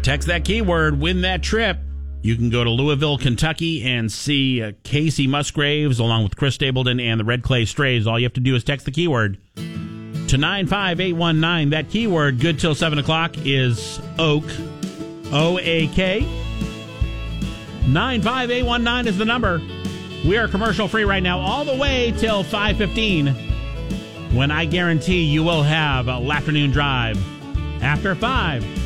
Text that keyword, win that trip. You can go to Louisville, Kentucky, and see Casey Musgraves along with Chris Stapleton and the Red Clay Strays. All you have to do is text the keyword to 95819. That keyword, good till 7 o'clock, is Oak, O-A-K. 95819 is the number. We are commercial free right now all the way till 5:15, when I guarantee you will have a Afternoon Drive after 5.